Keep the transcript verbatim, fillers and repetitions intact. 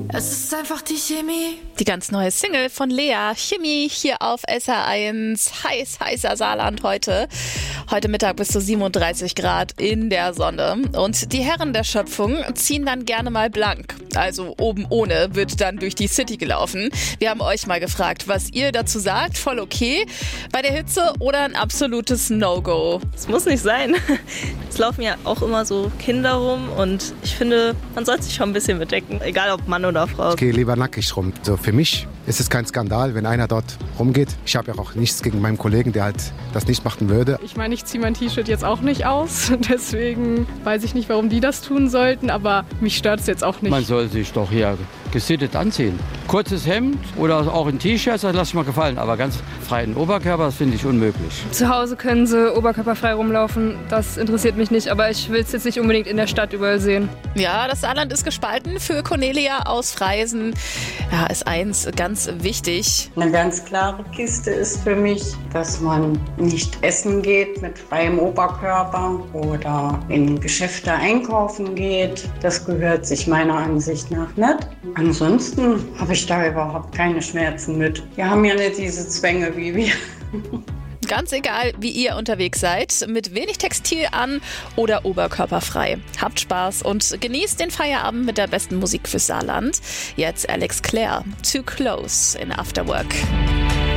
Es ist einfach die Chemie. Die ganz neue Single von Lea, Chemie, hier auf S R eins. Heiß, heißer Saarland heute. Heute Mittag bis zu siebenunddreißig Grad in der Sonne. Und die Herren der Schöpfung ziehen dann gerne mal blank. Also oben ohne wird dann durch die City gelaufen. Wir haben euch mal gefragt, was ihr dazu sagt. Voll okay bei der Hitze oder ein absolutes No-Go? Es muss nicht sein. Es laufen ja auch immer so Kinder rum und ich finde, man sollte sich schon ein bisschen bedecken, egal ob Mann oder Frau. Ich gehe lieber nackig rum. So, für mich ist es kein Skandal, wenn einer dort rumgeht. Ich habe ja auch nichts gegen meinen Kollegen, der halt das nicht machen würde. Ich meine, ich ziehe mein T-Shirt jetzt auch nicht aus, deswegen weiß ich nicht, warum die das tun sollten, aber mich stört es jetzt auch nicht. Man soll sich doch hier gesittet anziehen. Kurzes Hemd oder auch ein T-Shirt, das lasse ich mal gefallen, aber ganz freien Oberkörper, das finde ich unmöglich. Zu Hause können sie oberkörperfrei rumlaufen, das interessiert mich nicht, aber ich will es jetzt nicht unbedingt in der Stadt überall sehen. Ja, das Saarland ist gespalten. Für Cornelia aus Freisen ja, ist eins ganz wichtig. Eine ganz klare Kiste ist für mich, dass man nicht essen geht mit freiem Oberkörper oder in Geschäfte einkaufen geht. Das gehört sich meiner Ansicht nach nicht. Ansonsten habe ich da überhaupt keine Schmerzen mit. Wir haben ja nicht diese Zwänge wie wir. Ganz egal, wie ihr unterwegs seid, mit wenig Textil an oder oberkörperfrei. Habt Spaß und genießt den Feierabend mit der besten Musik fürs Saarland. Jetzt Alex Clare, Too Close in Afterwork.